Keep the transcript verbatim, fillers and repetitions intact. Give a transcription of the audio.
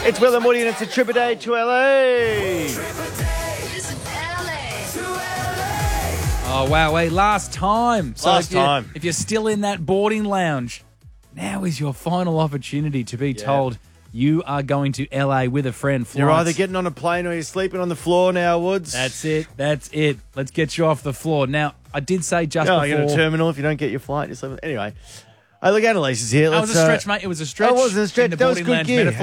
It's Will and Woody and it's a trip a day to L A. Oh, wow. Wait, last time. So Last if you're, time. If you're still in that boarding lounge, now is your final opportunity to be Yeah. told you are going to L A with a friend. You're Flights. either getting on a plane or you're sleeping on the floor now, Woods. That's it. That's it. Let's get you off the floor. Now, I did say just No, before... you're in a terminal if you don't get your flight. You're sleeping. Anyway, hey, look, Annalise is here. That was Let's, a uh, stretch, mate. It was a stretch. That wasn't a stretch. in the That was boarding good lounge gear. metaphor.